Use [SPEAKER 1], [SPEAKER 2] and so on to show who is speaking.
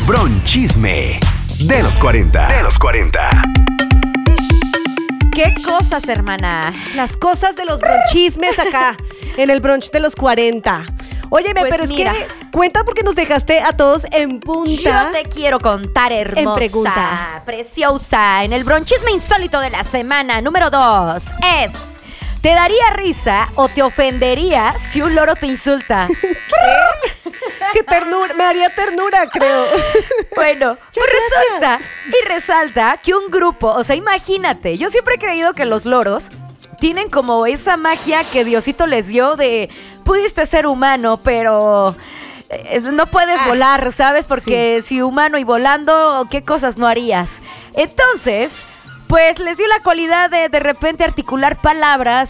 [SPEAKER 1] Bronchisme de los 40.
[SPEAKER 2] ¿Qué cosas, hermana?
[SPEAKER 3] Las cosas de los bronchismes acá, en el brunch de los 40. Óyeme,
[SPEAKER 2] Pues
[SPEAKER 3] pero
[SPEAKER 2] mira.
[SPEAKER 3] es que cuenta porque nos dejaste a todos en punta.
[SPEAKER 2] Yo te quiero contar, hermosa,
[SPEAKER 3] En pregunta.
[SPEAKER 2] preciosa, en el bronchisme insólito de la semana, número 2, es... ¿Te daría risa o te ofendería si un loro te insulta?
[SPEAKER 3] Qué ternura, me daría ternura, creo.
[SPEAKER 2] Bueno, pues
[SPEAKER 3] gracias.
[SPEAKER 2] resulta y resalta que un grupo, o sea, imagínate, yo siempre he creído que los loros tienen como esa magia que Diosito les dio de pudiste ser humano, pero no puedes volar, ¿sabes? Porque si humano y volando, ¿qué cosas no harías? Entonces, pues les dio la cualidad de repente articular palabras